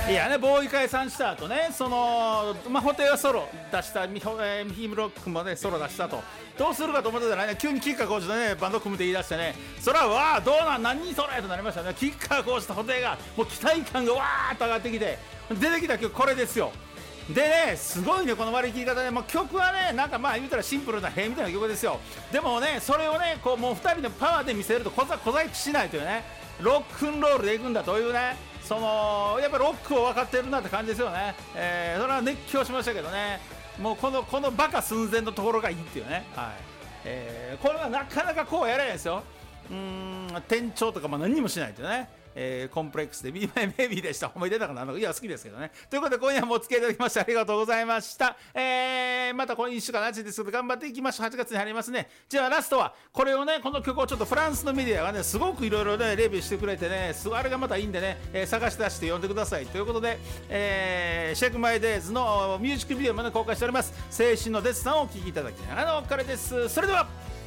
いやね、ボーイ解散した後ね、その布袋はソロ出した、ミヒムロックもねソロ出したと、どうするかと思ってたらね、急に吉川晃司とねバンド組むって言い出してね、そらわあどうなん何人それとなりましたね。吉川晃司と布袋がもう期待感がわーっと上がってきて、出てきた曲これですよ。でね、すごいねこの割り切り方で、曲はねなんかまあ言うたらシンプルな平みたいな曲ですよ。でもねそれをねこうもう2人のパワーで見せると小細工しないというね、ロックンロールでいくんだというね、そのやっぱロックを分かってるなって感じですよね。それは熱狂しましたけどね、もうこのバカ寸前のところがいいっていうね、はい、これはなかなかこうやらないですよ。店長とか何にもしないというね、コンプレックスで Be My Baby でした。思い出たかな、いや好きですけどね。ということで今夜もお付き合いいただきましてありがとうございました。またこの1週間の暑いですけど頑張っていきましょう。8月に入りますね。じゃあラストはこれをね、この曲をちょっとフランスのメディアがねすごくいろいろねレビューしてくれてね、あれがまたいいんでね、探し出して読んでくださいということで、シェイクマイデイズのミュージックビデオもね公開しております。青春のデッサンをお聴きいただきながらのお別れです。それでは